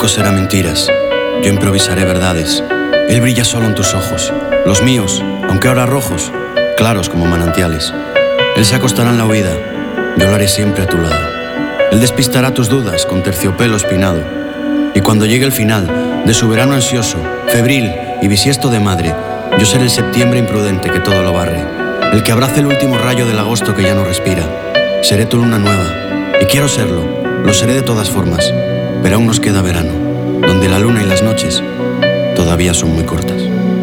circo será mentiras, yo improvisaré verdades. Él brilla solo en tus ojos, los míos, aunque ahora rojos, claros como manantiales. Él se acostará en la huida, yo lo haré siempre a tu lado. Él despistará tus dudas con terciopelo espinado. Y cuando llegue el final de su verano ansioso, febril y bisiesto de madre, yo seré el septiembre imprudente que todo lo barre, el que abrace el último rayo del agosto que ya no respira. Seré tu luna nueva, y quiero serlo, lo seré de todas formas, pero aún nos queda verano, donde la luna y las noches todavía son muy cortas.